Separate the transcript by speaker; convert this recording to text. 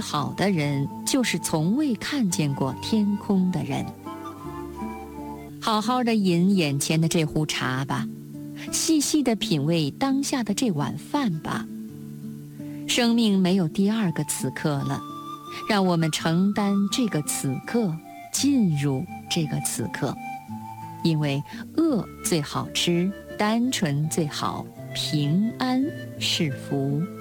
Speaker 1: 好的人，就是从未看见过天空的人。好好的饮眼前的这壶茶吧，细细的品味当下的这碗饭吧。生命没有第二个此刻了，让我们承担这个此刻，进入这个此刻。因为恶最好吃，单纯最好，平安是福。